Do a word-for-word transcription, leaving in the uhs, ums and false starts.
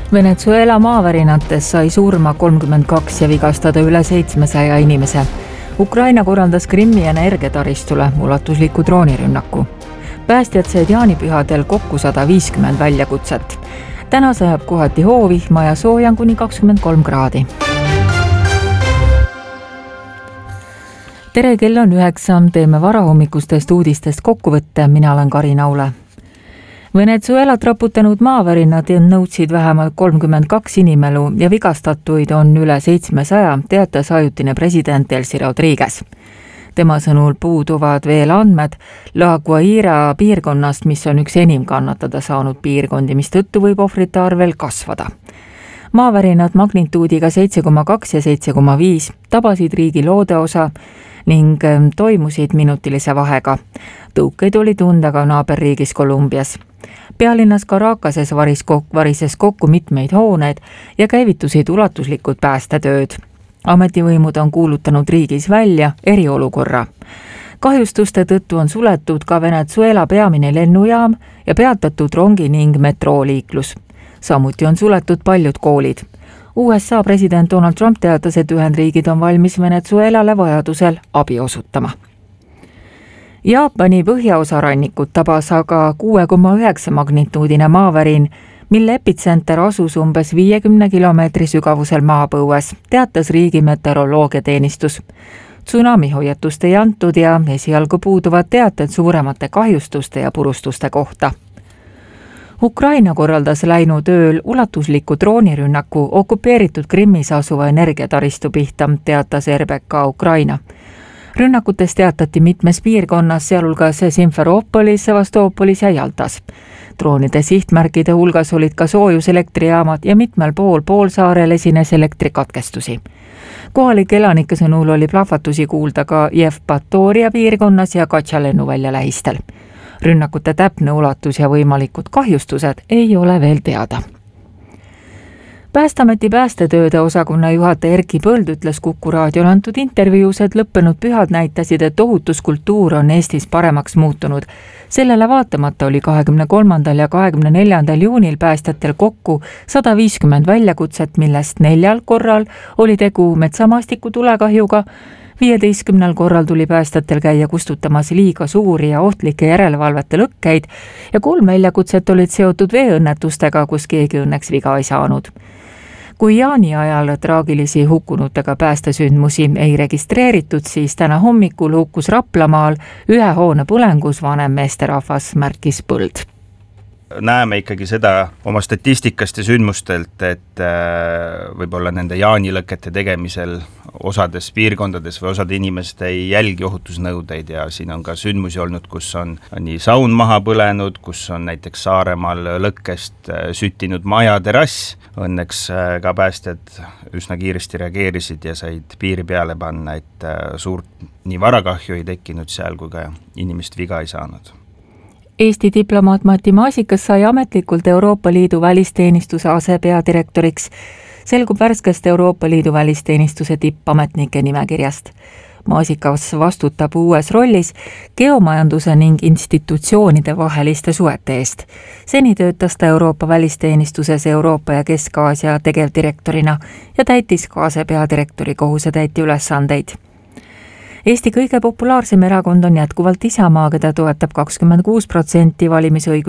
Venezuela maavärinates sai surma kolmkümmend kaks ja vigastada üle seitsmesaja inimese. Ukraina korraldas Krimmi energiataristule ulatusliku droonirünnaku. Päästjad said jaanipühadel kokku sada viiskümmend väljakutset. Täna sajab kohati hoovihma ja soojan kuni kakskümmend kolm kraadi. Tere, kell on üheksa, teeme varahommikustest uudistest kokkuvõtte, mina olen Karin Aule. Venezuelat raputanud maavärinad nõudsid vähemalt kolmkümmend kaks inimelu ja vigastatuid on üle seitsmesaja, teatas ajutine president Delcy Rodriguez. Tema sõnul puuduvad veel andmed La Guaira piirkonnast, mis on üks enim kannatada saanud piirkondi, mis tõttu võib ohvrite arvel kasvada. Maavärinad magnituudiga seitse koma kaks ja seitse koma viis tabasid riigi loodeosa ning toimusid minutilise vahega. Tõukeid oli tunda ka naaberriigis Kolumbias. Pealinnas Caracases varis kok- varises kokku mitmeid hooneid ja käivitusid ulatuslikud päästetööd. Ametivõimud on kuulutanud riigis välja eriolukorra. Kahjustuste tõttu on suletud ka Venezuela peamine lennujaam ja peatatud rongi ning metrooliiklus. Samuti on suletud paljud koolid. U S A president Donald Trump teatas, et Ühendriigid on valmis Venezuelale vajadusel abi osutama. Jaapani põhjaosa rannikut tabas aga kuue koma üheksa magnituudine maavärin, mille epitsenter asus umbes viiekümne kilomeetri sügavusel maapõues, teatas riigi meteoroloogiateenistus. Tsunami hoiatust ei antud ja esialgu puuduvad teated suuremate kahjustuste ja purustuste kohta. Ukraina korraldas läinud ööl ulatusliku droonirünnaku okupeeritud Krimmis asuva energiataristu pihta, teatas R B K Ukraina. Rünnakutest teatati mitmes piirkonnas, sealhulgas Simferoopolis, Sevastoopolis ja Jaltas. Droonide sihtmärkide hulgas olid ka soojuselektrijaamad ja mitmel pool poolsaarel esines elektrikatkestusi. Kohalike elanike sõnul oli plahvatusi kuulda ka Jevpatoria piirkonnas ja Katša lennuvälja lähistel. Rünnakute täpne ulatus ja võimalikud kahjustused ei ole veel teada. Päästameti päästetööde osakonna juhataja Erki Põld ütles Kuku raadiole antud intervjuus, et lõppenud pühad näitasid, et ohutuskultuur on Eestis paremaks muutunud. Sellele vaatamata oli kahekümne kolmandal ja kahekümne neljandal juunil päästjatel kokku sada viiskümmend väljakutset, millest neljal korral oli tegu metsamaastiku tulekahjuga, viieteistkümnel korral tuli päästjatel käia kustutamas liiga suuri ja ohtlikke järelevalvete lõkkeid ja kolm väljakutset olid seotud veeõnnetustega, kus keegi õnneks viga ei saanud. Kui jaani ajal traagilisi hukkunutega päästesündmusi ei registreeritud, siis täna hommikul hukkus Raplamaal ühe hoone põlengus vanem meesterahvas, märkis Põld. Näeme ikkagi seda oma statistikast ja sündmustelt, et võib-olla nende jaanilõkete tegemisel osades piirkondades või osade inimesed ei jälgi ohutusnõudeid ja siin on ka sündmusi olnud, kus on nii saun maha põlenud, kus on näiteks Saaremaal lõkkest süttinud maja terass. Õnneks ka päästjad üsna kiiresti reageerisid ja said piiri peale panna, et suurt nii varakahju ei tekkinud seal, kui ka inimest viga ei saanud. Eesti diplomaat Mati Maasikas sai ametlikult Euroopa Liidu välisteenistuse asepeadirektoriks. Selgub värskest Euroopa Liidu välisteenistuse tippametnike nimekirjast. Maasikas vastutab uues rollis geomajanduse ning institutsioonide vaheliste suhete eest. Seni töötas ta Euroopa välisteenistuses Euroopa ja Kesk-Aasia tegevdirektorina ja täitis ka asepeadirektori kohusetäitja ülesandeid. Eesti kõige populaarsem erakond on jätkuvalt Isamaa, keda toetab kakskümmend kuus protsenti valimisõigus